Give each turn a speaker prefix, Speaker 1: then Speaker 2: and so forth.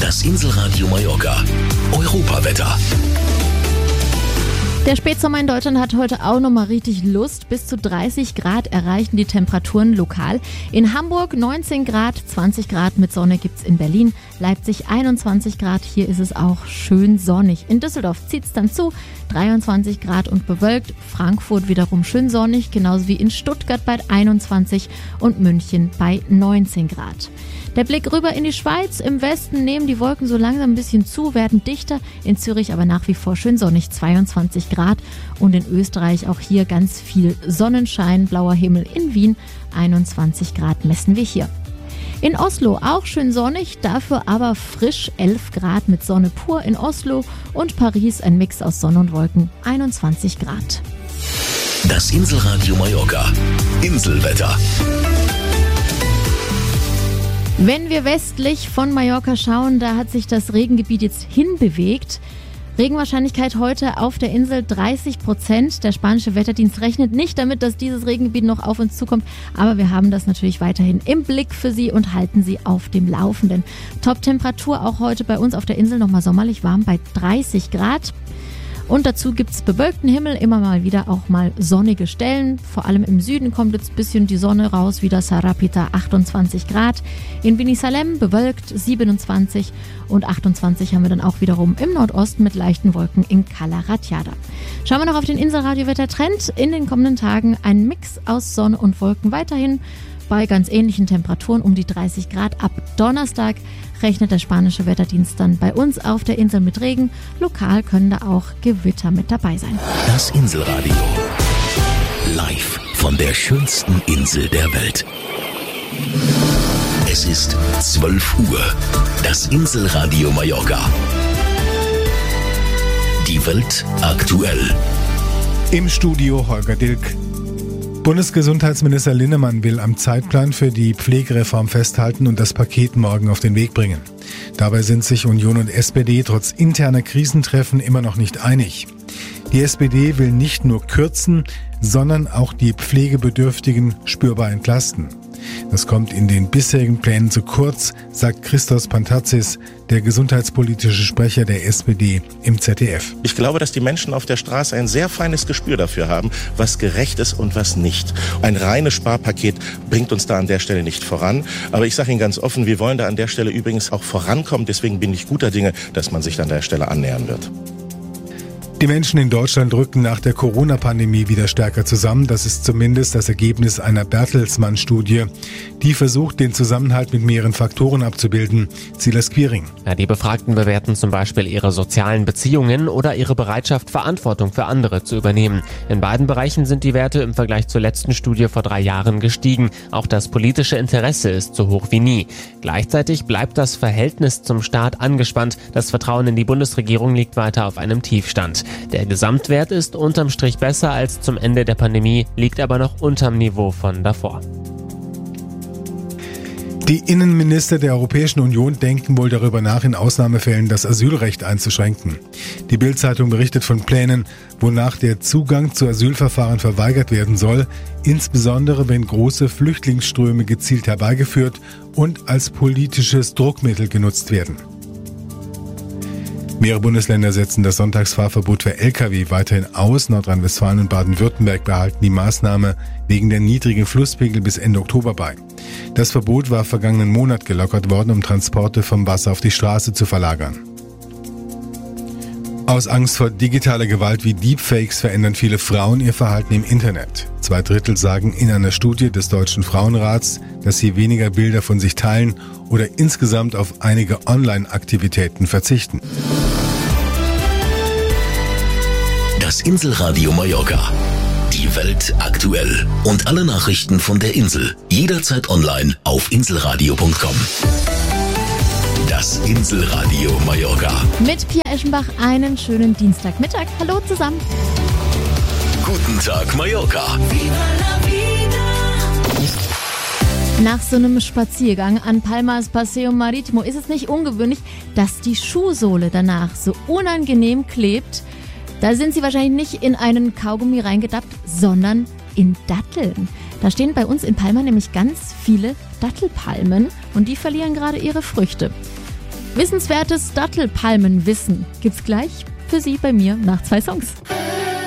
Speaker 1: Das Inselradio Mallorca. Europawetter.
Speaker 2: Der Spätsommer in Deutschland hat heute auch nochmal richtig Lust. Bis zu 30 Grad erreichen die Temperaturen lokal. In Hamburg 19 Grad, 20 Grad mit Sonne gibt's in Berlin. Leipzig 21 Grad, hier ist es auch schön sonnig. In Düsseldorf zieht's dann zu, 23 Grad und bewölkt. Frankfurt wiederum schön sonnig, genauso wie in Stuttgart bei 21 und München bei 19 Grad. Der Blick rüber in die Schweiz. Im Westen nehmen die Wolken so langsam ein bisschen zu, werden dichter. In Zürich aber nach wie vor schön sonnig, 22 Grad. Und in Österreich auch hier ganz viel Sonnenschein, blauer Himmel. In Wien 21 Grad messen wir hier. In Oslo auch schön sonnig, dafür aber frisch, 11 Grad mit Sonne pur in Oslo. Und Paris ein Mix aus Sonne und Wolken, 21 Grad.
Speaker 1: Das Inselradio Mallorca. Inselwetter.
Speaker 2: Wenn wir westlich von Mallorca schauen, da hat sich das Regengebiet jetzt hinbewegt. Regenwahrscheinlichkeit heute auf der Insel 30%. Der spanische Wetterdienst rechnet nicht damit, dass dieses Regengebiet noch auf uns zukommt. Aber wir haben das natürlich weiterhin im Blick für Sie und halten Sie auf dem Laufenden. Top-Temperatur auch heute bei uns auf der Insel nochmal sommerlich warm bei 30 Grad. Und dazu gibt's bewölkten Himmel, immer mal wieder auch mal sonnige Stellen. Vor allem im Süden kommt jetzt ein bisschen die Sonne raus, wieder Sarapita 28 Grad. In Binisalem bewölkt 27 und 28 haben wir dann auch wiederum im Nordosten mit leichten Wolken in Cala Ratjada. Schauen wir noch auf den Inselradio-Wettertrend. In den kommenden Tagen ein Mix aus Sonne und Wolken weiterhin. Bei ganz ähnlichen Temperaturen um die 30 Grad. Ab Donnerstag rechnet der spanische Wetterdienst dann bei uns auf der Insel mit Regen. Lokal können da auch Gewitter mit dabei sein.
Speaker 1: Das Inselradio. Live von der schönsten Insel der Welt. Es ist 12 Uhr. Das Inselradio Mallorca. Die Welt aktuell.
Speaker 3: Im Studio Holger Dilk. Bundesgesundheitsminister Linnemann will am Zeitplan für die Pflegereform festhalten und das Paket morgen auf den Weg bringen. Dabei sind sich Union und SPD trotz interner Krisentreffen immer noch nicht einig. Die SPD will nicht nur kürzen, sondern auch die Pflegebedürftigen spürbar entlasten. Das kommt in den bisherigen Plänen zu kurz, sagt Christos Pantazis, der gesundheitspolitische Sprecher der SPD im ZDF.
Speaker 4: Ich glaube, dass die Menschen auf der Straße ein sehr feines Gespür dafür haben, was gerecht ist und was nicht. Ein reines Sparpaket bringt uns da an der Stelle nicht voran. Aber ich sage Ihnen ganz offen, wir wollen da an der Stelle übrigens auch vorankommen. Deswegen bin ich guter Dinge, dass man sich an der Stelle annähern wird.
Speaker 3: Die Menschen in Deutschland rücken nach der Corona-Pandemie wieder stärker zusammen. Das ist zumindest das Ergebnis einer Bertelsmann-Studie. Die versucht, den Zusammenhalt mit mehreren Faktoren abzubilden. Silas Quiring.
Speaker 5: Ja, die Befragten bewerten zum Beispiel ihre sozialen Beziehungen oder ihre Bereitschaft, Verantwortung für andere zu übernehmen. In beiden Bereichen sind die Werte im Vergleich zur letzten Studie vor 3 Jahren gestiegen. Auch das politische Interesse ist so hoch wie nie. Gleichzeitig bleibt das Verhältnis zum Staat angespannt. Das Vertrauen in die Bundesregierung liegt weiter auf einem Tiefstand. Der Gesamtwert ist unterm Strich besser als zum Ende der Pandemie, liegt aber noch unterm Niveau von davor.
Speaker 3: Die Innenminister der Europäischen Union denken wohl darüber nach, in Ausnahmefällen das Asylrecht einzuschränken. Die Bild-Zeitung berichtet von Plänen, wonach der Zugang zu Asylverfahren verweigert werden soll, insbesondere wenn große Flüchtlingsströme gezielt herbeigeführt und als politisches Druckmittel genutzt werden. Mehrere Bundesländer setzen das Sonntagsfahrverbot für Lkw weiterhin aus. Nordrhein-Westfalen und Baden-Württemberg behalten die Maßnahme wegen der niedrigen Flusspegel bis Ende Oktober bei. Das Verbot war vergangenen Monat gelockert worden, um Transporte vom Wasser auf die Straße zu verlagern. Aus Angst vor digitaler Gewalt wie Deepfakes verändern viele Frauen ihr Verhalten im Internet. 2/3 sagen in einer Studie des Deutschen Frauenrats, dass sie weniger Bilder von sich teilen oder insgesamt auf einige Online-Aktivitäten verzichten.
Speaker 1: Das Inselradio Mallorca. Die Welt aktuell. Und alle Nachrichten von der Insel. Jederzeit online auf inselradio.com. Das Inselradio Mallorca.
Speaker 2: Mit Pia Eschenbach einen schönen Dienstagmittag. Hallo zusammen.
Speaker 1: Guten Tag Mallorca.
Speaker 2: Nach so einem Spaziergang an Palmas Paseo Marítimo ist es nicht ungewöhnlich, dass die Schuhsohle danach so unangenehm klebt. Da sind sie wahrscheinlich nicht in einen Kaugummi reingedappt, sondern in Datteln. Da stehen bei uns in Palma nämlich ganz viele Dattelpalmen und die verlieren gerade ihre Früchte. Wissenswertes Dattelpalmenwissen gibt's gleich für Sie bei mir nach 2 Songs.